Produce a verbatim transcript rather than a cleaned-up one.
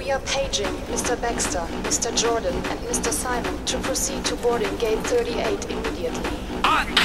We are paging Mister Baxter, Mister Jordan, and Mister Simon to proceed to boarding gate thirty-eight immediately. On